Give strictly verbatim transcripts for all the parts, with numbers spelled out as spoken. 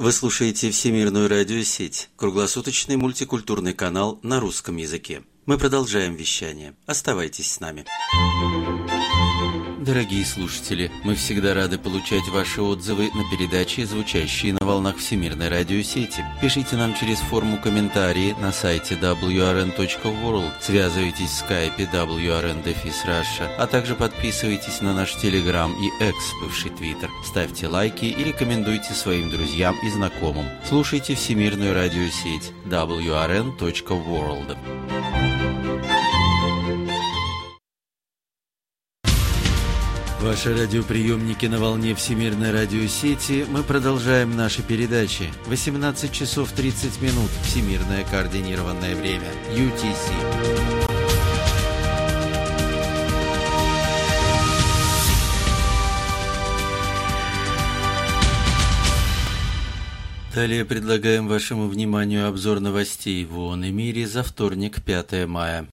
Вы слушаете Всемирную радиосеть, круглосуточный мультикультурный канал на русском языке. Мы продолжаем вещание. Оставайтесь с нами. Дорогие слушатели, мы всегда рады получать ваши отзывы на передачи, звучащие на волнах Всемирной радиосети. Пишите нам через форму комментарии на сайте дабл ю ар эн точка ворлд, связывайтесь в скайпе дабл ю ар эн дефис раша, а также подписывайтесь на наш Телеграм и Экс, бывший Твиттер. Ставьте лайки и рекомендуйте своим друзьям и знакомым. Слушайте Всемирную радиосеть дабл ю ар эн точка ворлд. Ваши радиоприемники на волне Всемирной радиосети. Мы продолжаем наши передачи. восемнадцать часов тридцать минут. Всемирное координированное время. ю ти си. Далее предлагаем вашему вниманию обзор новостей в ООН и мире за вторник, пятое мая.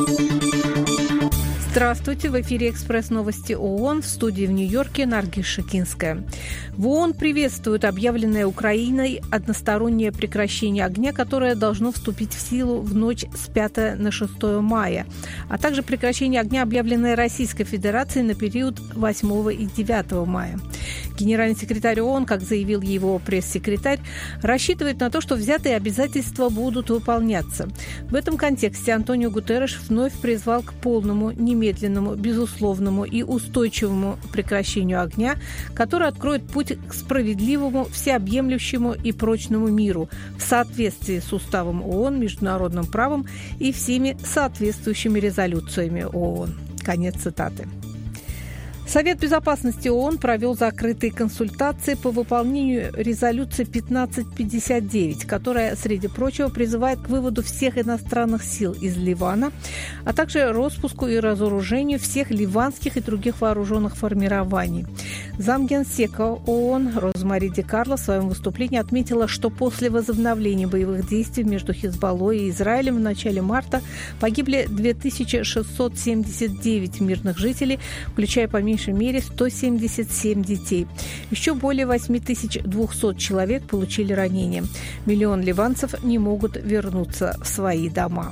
Здравствуйте, в эфире «Экспресс-новости ООН», в студии в Нью-Йорке Наргиз Шакинская. В ООН приветствуют объявленное Украиной одностороннее прекращение огня, которое должно вступить в силу в ночь с пятого на шестое мая, а также прекращение огня, объявленное Российской Федерацией на период восьмого и девятого мая. Генеральный секретарь ООН, как заявил его пресс-секретарь, рассчитывает на то, что взятые обязательства будут выполняться. В этом контексте Антонио Гутерреш вновь призвал к полному, немедленному, безусловному и устойчивому прекращению огня, который откроет путь к справедливому, всеобъемлющему и прочному миру в соответствии с уставом ООН, международным правом и всеми соответствующими резолюциями ООН. Конец цитаты. Совет безопасности ООН провел закрытые консультации по выполнению резолюции пятнадцать пятьдесят девять, которая, среди прочего, призывает к выводу всех иностранных сил из Ливана, а также распуску и разоружению всех ливанских и других вооруженных формирований. Замгенсека ООН Розмари Ди Карло в своем выступлении отметила, что после возобновления боевых действий между Хизбаллой и Израилем в начале марта погибли две тысячи шестьсот семьдесят девять мирных жителей, включая по меньшей мере сто семьдесят семь детей. Еще более восемь тысяч двухсот человек получили ранения. Миллион ливанцев не могут вернуться в свои дома.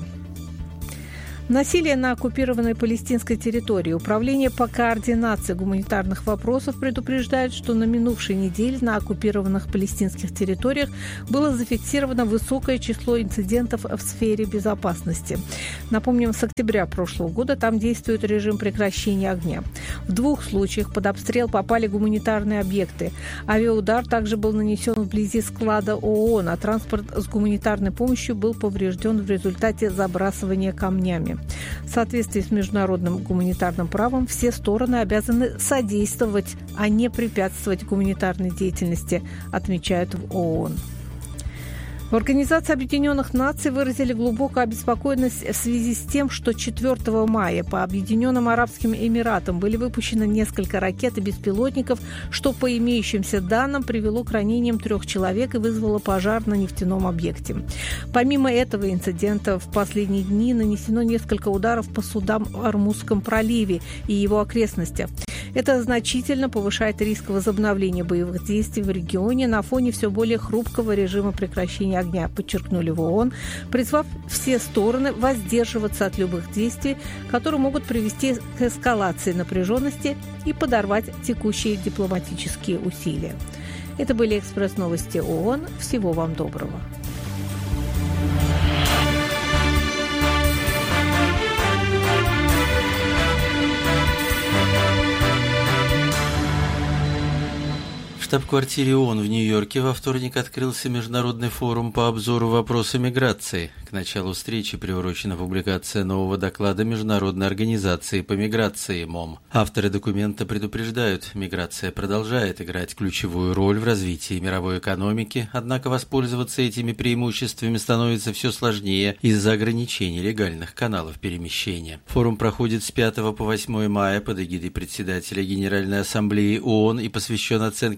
Насилие на оккупированной палестинской территории. Управление по координации гуманитарных вопросов предупреждает, что на минувшей неделе на оккупированных палестинских территориях было зафиксировано высокое число инцидентов в сфере безопасности. Напомним, с октября прошлого года там действует режим прекращения огня. В двух случаях под обстрел попали гуманитарные объекты. Авиаудар также был нанесен вблизи склада ООН, а транспорт с гуманитарной помощью был поврежден в результате забрасывания камнями. В соответствии с международным гуманитарным правом все стороны обязаны содействовать, а не препятствовать гуманитарной деятельности, отмечают в ООН. В Организации Объединенных Наций выразили глубокую обеспокоенность в связи с тем, что четвёртого мая по Объединенным Арабским Эмиратам были выпущены несколько ракет и беспилотников, что по имеющимся данным привело к ранениям трех человек и вызвало пожар на нефтяном объекте. Помимо этого инцидента в последние дни нанесено несколько ударов по судам в Ормузском проливе и его окрестностях. Это значительно повышает риск возобновления боевых действий в регионе на фоне все более хрупкого режима прекращения огня, подчеркнули в ООН, призвав все стороны воздерживаться от любых действий, которые могут привести к эскалации напряженности и подорвать текущие дипломатические усилия. Это были экспресс-новости ООН. Всего вам доброго. В штаб-квартире ООН в Нью-Йорке во вторник открылся международный форум по обзору вопроса миграции. К началу встречи приурочена публикация нового доклада Международной организации по миграции МОМ. Авторы документа предупреждают, миграция продолжает играть ключевую роль в развитии мировой экономики, однако воспользоваться этими преимуществами становится все сложнее из-за ограничений легальных каналов перемещения. Форум проходит с пятого по восьмое мая под эгидой председателя Генеральной Ассамблеи ООН и посвящен оценке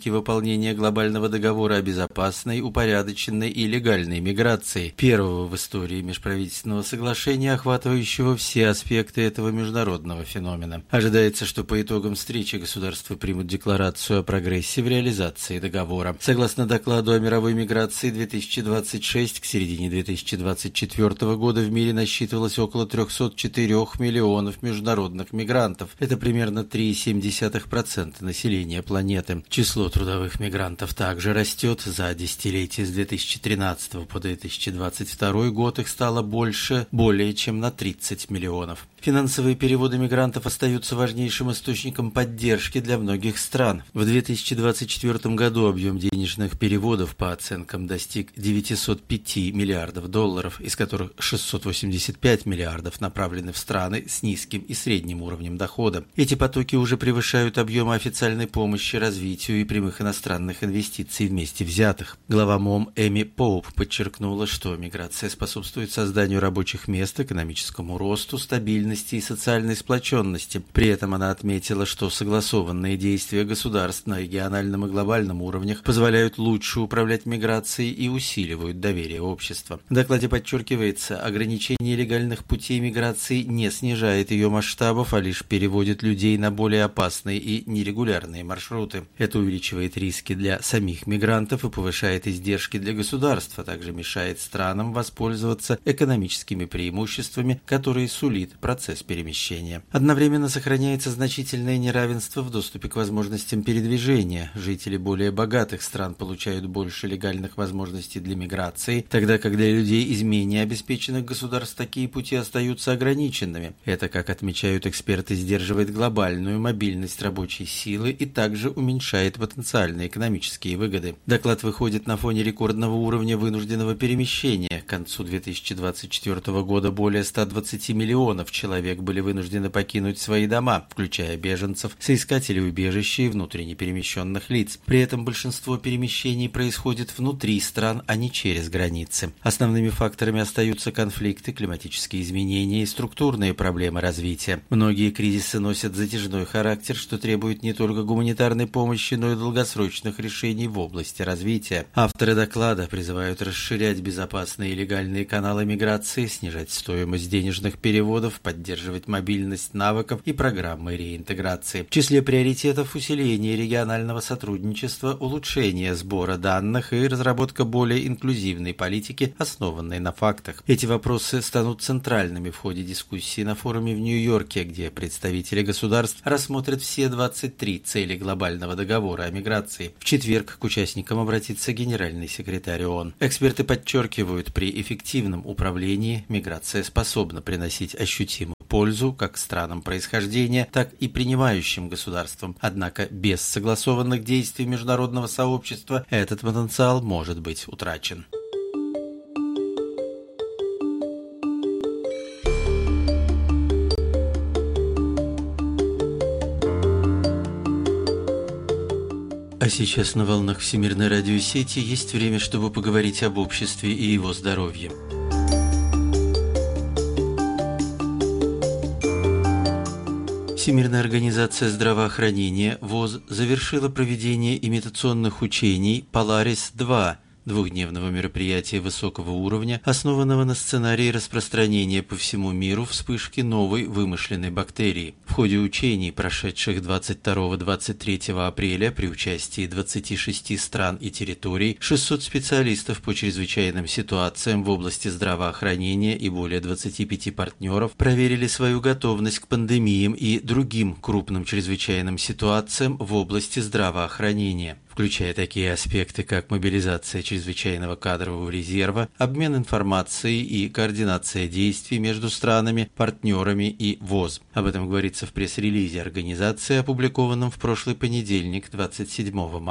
риски выполнения глобального договора о безопасной, упорядоченной и легальной миграции, первого в истории межправительственного соглашения, охватывающего все аспекты этого международного феномена. Ожидается, что по итогам встречи государства примут декларацию о прогрессе в реализации договора. Согласно докладу о мировой миграции две тысячи двадцать шесть, к середине две тысячи двадцать четвёртого года в мире насчитывалось около трехсот четырёх миллионов международных мигрантов. Это примерно три целых семь десятых процента населения планеты. Число трудовых мигрантов также растет. За десятилетие с две тысячи тринадцатого по две тысячи двадцать второй год их стало больше более чем на тридцать миллионов. Финансовые переводы мигрантов остаются важнейшим источником поддержки для многих стран. В две тысячи двадцать четвёртом году объем денежных переводов по оценкам достиг девятисот пяти миллиардов долларов, из которых шестьсот восемьдесят пять миллиардов направлены в страны с низким и средним уровнем дохода. Эти потоки уже превышают объемы официальной помощи развитию и прямых иностранных инвестиций вместе взятых. Глава МОМ Эми Поуп подчеркнула, что миграция способствует созданию рабочих мест, экономическому росту, стабильности и социальной сплоченности. При этом она отметила, что согласованные действия государств на региональном и глобальном уровнях позволяют лучше управлять миграцией и усиливают доверие общества. В докладе подчеркивается, ограничение легальных путей миграции не снижает ее масштабов, а лишь переводит людей на более опасные и нерегулярные маршруты. Это увеличивает риски для самих мигрантов и повышает издержки для государств, а также мешает странам воспользоваться экономическими преимуществами, которые сулит процесс перемещения. Одновременно сохраняется значительное неравенство в доступе к возможностям передвижения. Жители более богатых стран получают больше легальных возможностей для миграции, тогда как для людей из менее обеспеченных государств такие пути остаются ограниченными. Это, как отмечают эксперты, сдерживает глобальную мобильность рабочей силы и также уменьшает потенциальные экономические выгоды. Доклад выходит на фоне рекордного уровня вынужденного перемещения. К концу две тысячи двадцать четвёртого года более ста двадцати миллионов человек были вынуждены покинуть свои дома, включая беженцев, соискателей убежища и внутренне перемещенных лиц. При этом большинство перемещений происходит внутри стран, а не через границы. Основными факторами остаются конфликты, климатические изменения и структурные проблемы развития. Многие кризисы носят затяжной характер, что требует не только гуманитарной помощи, но и долгосрочных решений в области развития. Авторы доклада призывают расширять безопасные и легальные каналы миграции, снижать стоимость денежных переводов, поддерживать мобильность навыков и программы реинтеграции. В числе приоритетов усиление регионального сотрудничества, улучшение сбора данных и разработка более инклюзивной политики, основанной на фактах. Эти вопросы станут центральными в ходе дискуссии на форуме в Нью-Йорке, где представители государств рассмотрят все двадцать три цели глобального договора о миграции. В четверг к участникам обратится генеральный секретарь ООН. Эксперты подчеркивают, при эффективном управлении миграция способна приносить ощутимую пользу как странам происхождения, так и принимающим государствам. Однако без согласованных действий международного сообщества этот потенциал может быть утрачен. А сейчас на волнах Всемирной радиосети есть время, чтобы поговорить об обществе и его здоровье. Всемирная организация здравоохранения ВОЗ завершила проведение имитационных учений «Поларис-два», двухдневного мероприятия высокого уровня, основанного на сценарии распространения по всему миру вспышки новой вымышленной бактерии. В ходе учений, прошедших двадцать второго — двадцать третьего апреля при участии двадцати шести стран и территорий, шестьсот специалистов по чрезвычайным ситуациям в области здравоохранения и более двадцати пяти партнеров проверили свою готовность к пандемиям и другим крупным чрезвычайным ситуациям в области здравоохранения, включая такие аспекты, как мобилизация чрезвычайного кадрового резерва, обмен информацией и координация действий между странами, партнерами и ВОЗ. Об этом говорится в пресс-релизе организации, опубликованном в прошлый понедельник, двадцать седьмого мая.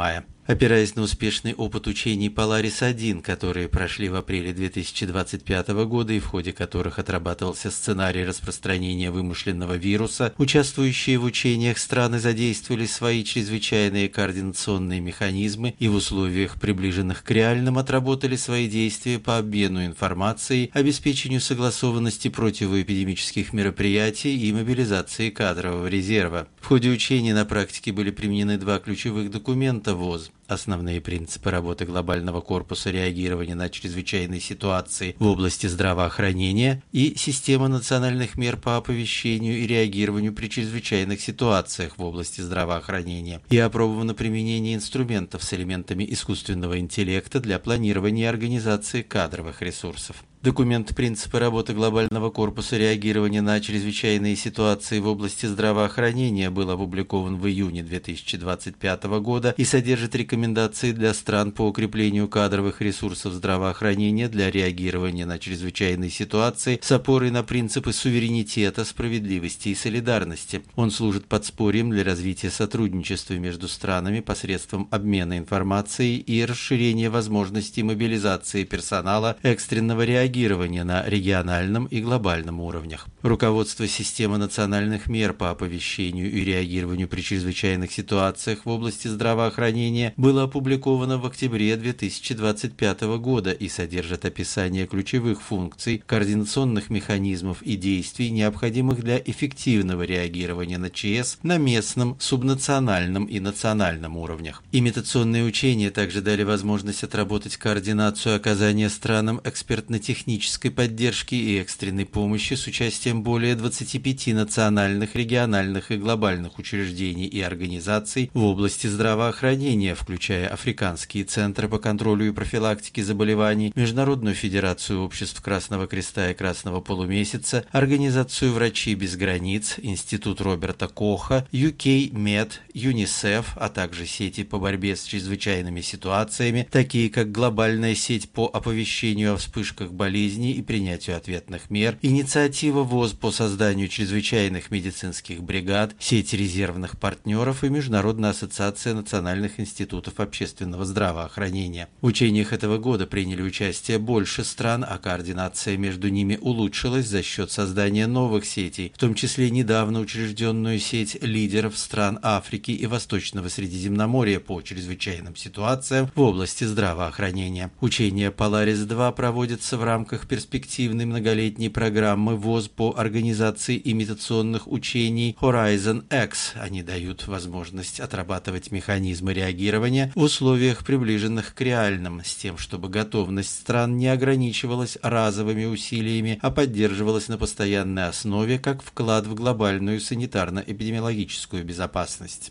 Опираясь на успешный опыт учений Polaris один, которые прошли в апреле две тысячи двадцать пятого года и в ходе которых отрабатывался сценарий распространения вымышленного вируса, участвующие в учениях страны задействовали свои чрезвычайные координационные механизмы и в условиях, приближенных к реальным, отработали свои действия по обмену информацией, обеспечению согласованности противоэпидемических мероприятий и мобилизации кадрового резерва. В ходе учений на практике были применены два ключевых документа ВОЗ: основные принципы работы глобального корпуса реагирования на чрезвычайные ситуации в области здравоохранения и система национальных мер по оповещению и реагированию при чрезвычайных ситуациях в области здравоохранения, и опробовано применение инструментов с элементами искусственного интеллекта для планирования и организации кадровых ресурсов. Документ «Принципы работы глобального корпуса реагирования на чрезвычайные ситуации в области здравоохранения» был опубликован в июне две тысячи двадцать пятого года и содержит рекомендации для стран по укреплению кадровых ресурсов здравоохранения для реагирования на чрезвычайные ситуации с опорой на принципы суверенитета, справедливости и солидарности. Он служит подспорьем для развития сотрудничества между странами посредством обмена информацией и расширения возможностей мобилизации персонала экстренного реагирования реагирования на региональном и глобальном уровнях. Руководство системы национальных мер по оповещению и реагированию при чрезвычайных ситуациях в области здравоохранения было опубликовано в октябре две тысячи двадцать пятого года и содержит описание ключевых функций, координационных механизмов и действий, необходимых для эффективного реагирования на ЧС на местном, субнациональном и национальном уровнях. Имитационные учения также дали возможность отработать координацию оказания странам экспертно-технической технической поддержки и экстренной помощи с участием более двадцати пяти национальных, региональных и глобальных учреждений и организаций в области здравоохранения, включая Африканские центры по контролю и профилактике заболеваний, Международную федерацию обществ Красного Креста и Красного Полумесяца, Организацию «Врачи без границ», Институт Роберта Коха, ю кей мед, ЮНИСЕФ, а также сети по борьбе с чрезвычайными ситуациями, такие как Глобальная сеть по оповещению о вспышках болезней и принятию ответных мер, инициатива ВОЗ по созданию чрезвычайных медицинских бригад, сеть резервных партнеров и Международная ассоциация национальных институтов общественного здравоохранения. В учениях этого года приняли участие больше стран, а координация между ними улучшилась за счет создания новых сетей, в том числе недавно учрежденную сеть лидеров стран Африки и Восточного Средиземноморья по чрезвычайным ситуациям в области здравоохранения. Учения Polaris два проводятся в рамках перспективной многолетней программы ВОЗ по организации имитационных учений Horizon X. Они дают возможность отрабатывать механизмы реагирования в условиях, приближенных к реальным, с тем, чтобы готовность стран не ограничивалась разовыми усилиями, а поддерживалась на постоянной основе как вклад в глобальную санитарно-эпидемиологическую безопасность.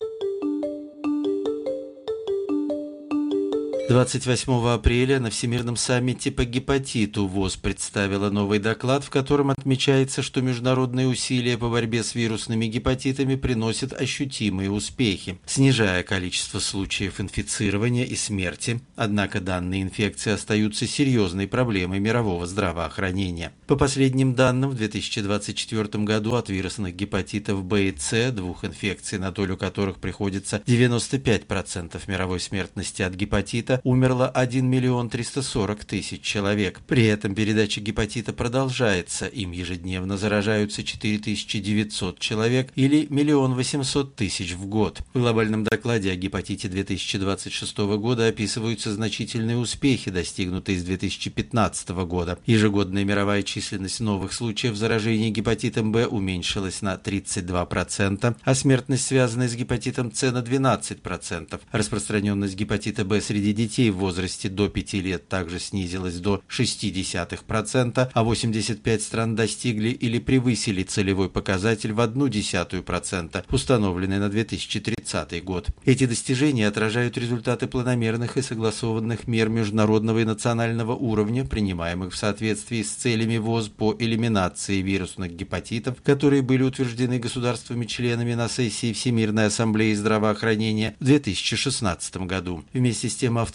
двадцать восьмого апреля на Всемирном саммите по гепатиту ВОЗ представила новый доклад, в котором отмечается, что международные усилия по борьбе с вирусными гепатитами приносят ощутимые успехи, снижая количество случаев инфицирования и смерти. Однако данные инфекции остаются серьезной проблемой мирового здравоохранения. По последним данным, в две тысячи двадцать четвёртом году от вирусных гепатитов Б и С, двух инфекций, на долю которых приходится девяносто пять процентов мировой смертности от гепатита, умерло один миллион триста сорок тысяч человек. При этом передача гепатита продолжается. Им ежедневно заражаются четыре тысячи девятьсот человек или миллион восемьсот тысяч в год. В глобальном докладе о гепатите две тысячи двадцать шестого года описываются значительные успехи, достигнутые с две тысячи пятнадцатого года. Ежегодная мировая численность новых случаев заражения гепатитом Б уменьшилась на тридцать два процента, а смертность, связанная с гепатитом С, на двенадцать процентов. Распространенность гепатита Б среди детей Детей в возрасте до пяти лет также снизилась до шесть десятых процента, а восемьдесят пять стран достигли или превысили целевой показатель в одну десятую процента, установленный на две тысячи тридцатый год. Эти достижения отражают результаты планомерных и согласованных мер международного и национального уровня, принимаемых в соответствии с целями ВОЗ по элиминации вирусных гепатитов, которые были утверждены государствами-членами на сессии Всемирной ассамблеи здравоохранения в две тысячи шестнадцатом году. Вместе с тем, автор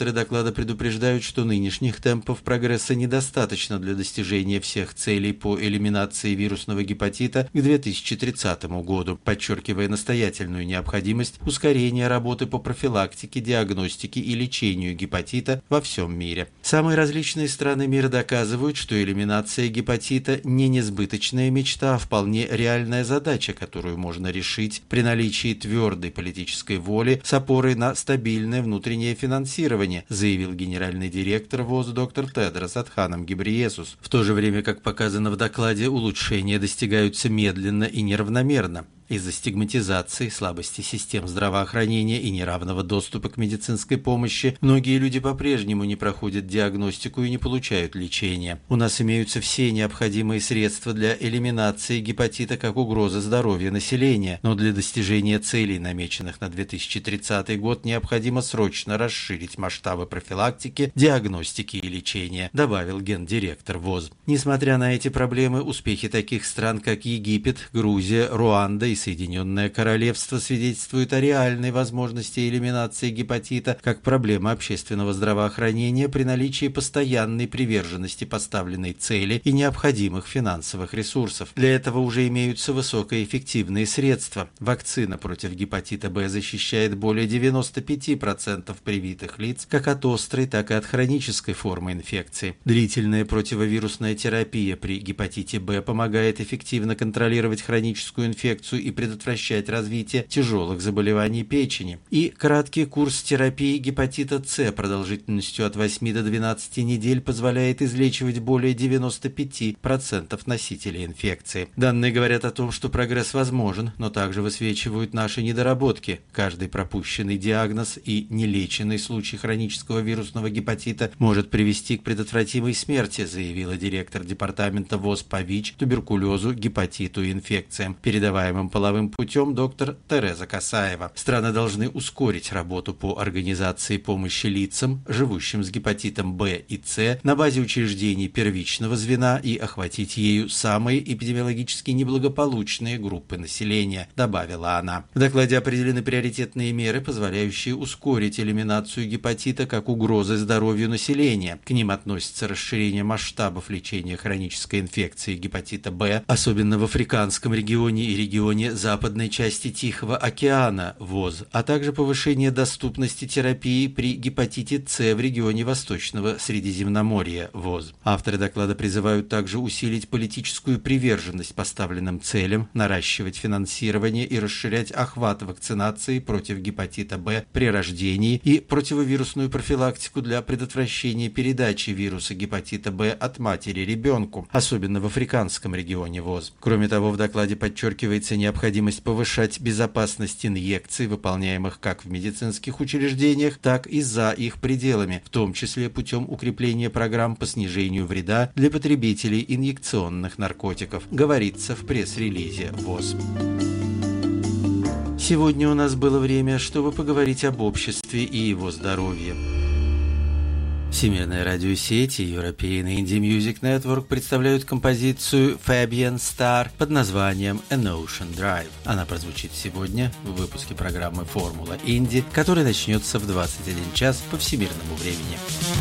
авторы доклада предупреждают, что нынешних темпов прогресса недостаточно для достижения всех целей по элиминации вирусного гепатита к две тысячи тридцатому году, подчеркивая настоятельную необходимость ускорения работы по профилактике, диагностике и лечению гепатита во всем мире. Самые различные страны мира доказывают, что элиминация гепатита не несбыточная мечта, а вполне реальная задача, которую можно решить при наличии твердой политической воли с опорой на стабильное внутреннее финансирование, заявил генеральный директор ВОЗ доктор Тедрос Адханом Гебрейесус. В то же время, как показано в докладе, улучшения достигаются медленно и неравномерно. Из-за стигматизации, слабости систем здравоохранения и неравного доступа к медицинской помощи многие люди по-прежнему не проходят диагностику и не получают лечения. У нас имеются все необходимые средства для элиминации гепатита как угрозы здоровью населения, но для достижения целей, намеченных на две тысячи тридцатый год, необходимо срочно расширить масштабы профилактики, диагностики и лечения, добавил гендиректор ВОЗ. Несмотря на эти проблемы, успехи таких стран, как Египет, Грузия, Руанда и Соединенное Королевство свидетельствуют о реальной возможности элиминации гепатита как проблемы общественного здравоохранения при наличии постоянной приверженности поставленной цели и необходимых финансовых ресурсов. Для этого уже имеются высокоэффективные средства. Вакцина против гепатита Б защищает более девяноста пяти процентов привитых лиц как от острой, так и от хронической формы инфекции. Длительная противовирусная терапия при гепатите Б помогает эффективно контролировать хроническую инфекцию и предотвращать развитие тяжелых заболеваний печени. И краткий курс терапии гепатита С продолжительностью от восьми до двенадцати недель позволяет излечивать более девяноста пяти процентов носителей инфекции. Данные говорят о том, что прогресс возможен, но также высвечивают наши недоработки. Каждый пропущенный диагноз и нелеченный случай хронического вирусного гепатита может привести к предотвратимой смерти, заявила директор департамента ВОЗ по ВИЧ, туберкулезу, гепатиту и инфекциям, передаваемым половым путем, доктор Тереза Касаева. Страны должны ускорить работу по организации помощи лицам, живущим с гепатитом Б и С, на базе учреждений первичного звена и охватить ею самые эпидемиологически неблагополучные группы населения, добавила она. В докладе определены приоритетные меры, позволяющие ускорить элиминацию гепатита как угрозы здоровью населения. К ним относится расширение масштабов лечения хронической инфекции гепатита Б, особенно в африканском регионе и регионе западной части Тихого океана ВОЗ, а также повышение доступности терапии при гепатите С в регионе Восточного Средиземноморья ВОЗ. Авторы доклада призывают также усилить политическую приверженность поставленным целям, наращивать финансирование и расширять охват вакцинации против гепатита Б при рождении и противовирусную профилактику для предотвращения передачи вируса гепатита Б от матери ребенку, особенно в африканском регионе ВОЗ. Кроме того, в докладе подчеркивается необходимость повышать безопасность инъекций, выполняемых как в медицинских учреждениях, так и за их пределами, в том числе путем укрепления программ по снижению вреда для потребителей инъекционных наркотиков, говорится в пресс-релизе ВОЗ. Сегодня у нас было время, чтобы поговорить об обществе и его здоровье. Всемирная радиосеть и European Indie Music Network представляют композицию Fabian Star под названием An Ocean Drive. Она прозвучит сегодня в выпуске программы «Формула Инди», который начнется в двадцать один час по всемирному времени.